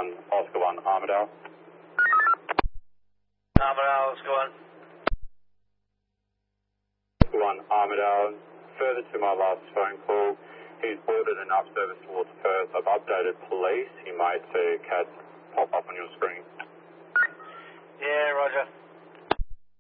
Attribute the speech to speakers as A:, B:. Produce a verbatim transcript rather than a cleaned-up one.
A: one, Oscar one, Armidale.
B: Armidale, Oscar one.
A: Oscar one, Armidale. Further to my last phone call, he's boarded an up service towards Perth. I've updated police. You might see a C A D pop up on your screen.
B: Yeah, roger.